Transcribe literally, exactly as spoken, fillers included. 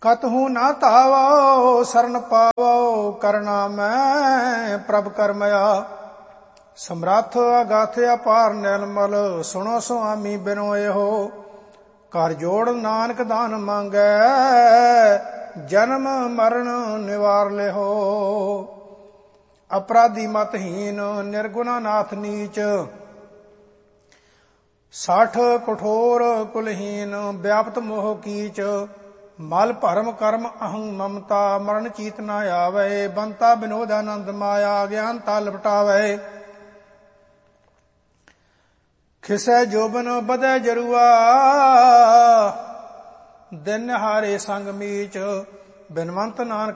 ਕਤਹੂ ਨਾ ਧਾਵੋ ਸਰਨ ਪਾਵੋ ਕਰਨਾ ਮੈਂ ਪ੍ਰਭ ਕਰਮਇਆ। ਸਮਰੱਥ ਅਗਾਥ ਅਪਾਰ ਨਿਰਮਲ ਸੁਣੋ ਸੁਆਮੀ ਬਿਨੋ ਇਹੋ। ਕਰ ਜੋੜ ਨਾਨਕ ਦਾਨ ਮੰਗੈ ਜਨਮ ਮਰਨ ਨਿਵਾਰ ਲਿਹੋ। ਅਪਰਾਧੀ ਮਤਹੀਨ ਨਿਰਗੁਣਾ ਨਾਥ ਨੀਚ ਸਾਠ ਕਠੋਰ ਕੁਲਹੀਨ ਵਿਆਪਤ ਮੋਹ ਕੀਚ। ਮਲ ਭਰਮ ਕਰਮ ਅਹੰ ਮਮਤਾ ਮਰਨ ਚੀਤ ਨਾ ਆਵੇ। ਬੰਤਾ ਬਿਨੋਦ ਆਨੰਦ ਮਾਇਆ ਗਿਆਨਤਾ ਲਪਟਾਵੇ। ਖਿਸੈ ਜੋਬਨ ਬਧੈ ਜਰੂਆ ਦਿਨ ਹਾਰੇ ਸੰਗ ਮੀਚ। ਬਿਨਵੰਤ ਨਾਨਕ